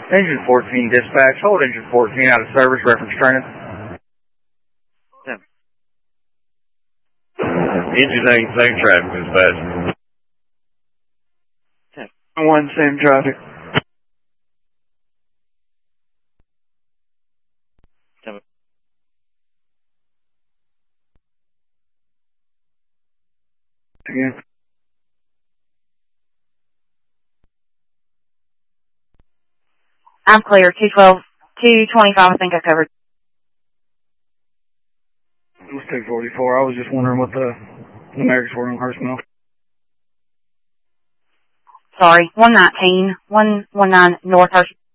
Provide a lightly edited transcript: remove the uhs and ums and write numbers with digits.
Engine 14 dispatch, hold engine 14 out of service, reference training. Engine 8, same traffic dispatch. 1, same traffic. Again. I'm clear. 212, 225, I think I covered. Let's take 44. I was just wondering what the numerics were on Hurst Mill. Sorry, 119, 119 North Hurst.